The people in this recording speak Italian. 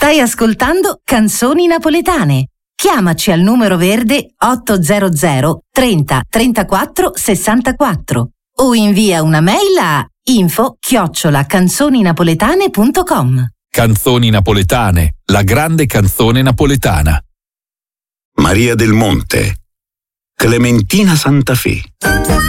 Stai ascoltando Canzoni Napoletane. Chiamaci al numero verde 800 30 34 64 o invia una mail a info@canzoninapoletane.com. Canzoni Napoletane, la grande canzone napoletana. Maria del Monte, Clementina Santafè.